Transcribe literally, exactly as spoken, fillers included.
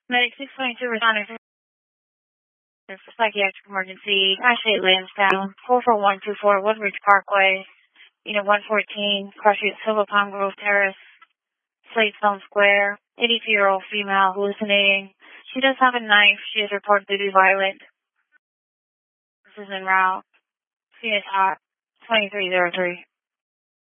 Medic six twenty-two responding for psychiatric emergency. Crash eight Lansdowne, four four one two four Woodridge Parkway, Unit one fourteen, Crash eight Silver Palm Grove Terrace, Slatestone Square. eighty-two-year-old female hallucinating. She does have a knife. She is reported to be violent. This is en route. Phoenix Hot, twenty-three oh three.